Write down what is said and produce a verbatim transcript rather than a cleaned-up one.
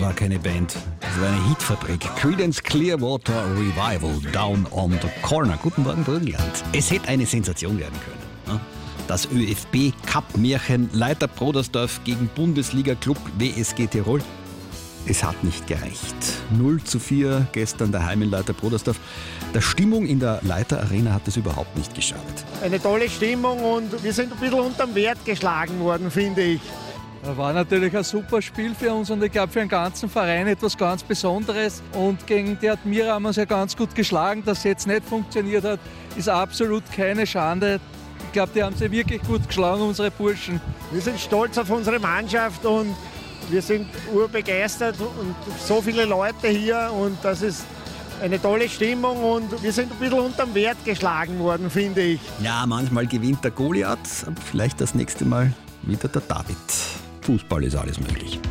War keine Band, das war eine Hitfabrik. Creedence Clearwater Revival, Down on the Corner. Guten Morgen, Burgenland. Es hätte eine Sensation werden können. Das ÖFB-Cup-Märchen Leiter Brodersdorf gegen Bundesliga-Club W S G Tirol. Es hat nicht gereicht. null zu vier gestern daheim in Leiter Brodersdorf. Der Stimmung in der Leiter Arena hat es überhaupt nicht geschadet. Eine tolle Stimmung und wir sind ein bisschen unterm Wert geschlagen worden, finde ich. War natürlich ein super Spiel für uns und ich glaube für den ganzen Verein etwas ganz Besonderes. Und gegen die Admira haben wir uns ja ganz gut geschlagen. Dass es jetzt nicht funktioniert hat, ist absolut keine Schande. Ich glaube, die haben sie wirklich gut geschlagen, unsere Burschen. Wir sind stolz auf unsere Mannschaft und wir sind urbegeistert und so viele Leute hier und das ist eine tolle Stimmung und wir sind ein bisschen unterm Wert geschlagen worden, finde ich. Ja, manchmal gewinnt der Goliath, aber vielleicht das nächste Mal wieder der David. Fußball ist alles möglich.